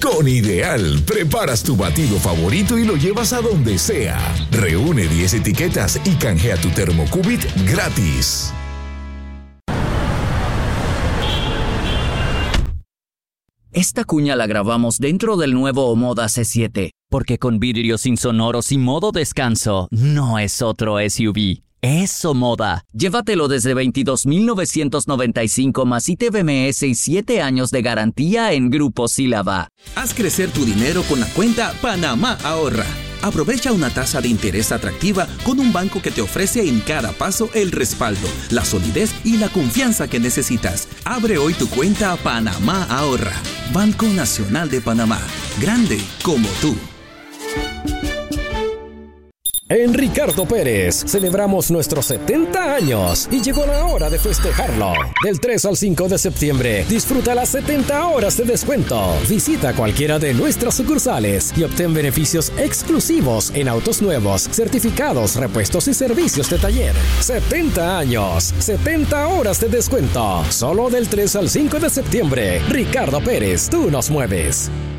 Con Ideal, preparas tu batido favorito y lo llevas a donde sea. Reúne 10 etiquetas y canjea tu Thermocubit gratis. Esta cuña la grabamos dentro del nuevo Omoda C7, porque con vidrios insonoros y modo descanso, no es otro SUV. Es Omoda. Llévatelo desde $22,995 más ITBMS y 7 años de garantía en Grupo Sílaba. Haz crecer tu dinero con la cuenta Panamá Ahorra. Aprovecha una tasa de interés atractiva con un banco que te ofrece en cada paso el respaldo, la solidez y la confianza que necesitas. Abre hoy tu cuenta Panamá Ahorra. Banco Nacional de Panamá. Grande como tú. En Ricardo Pérez celebramos nuestros 70 años y llegó la hora de festejarlo. Del 3 al 5 de septiembre, disfruta las 70 horas de descuento. Visita cualquiera de nuestras sucursales y obtén beneficios exclusivos en autos nuevos, certificados, repuestos y servicios de taller. 70 años, 70 horas de descuento. Solo del 3 al 5 de septiembre. Ricardo Pérez, tú nos mueves.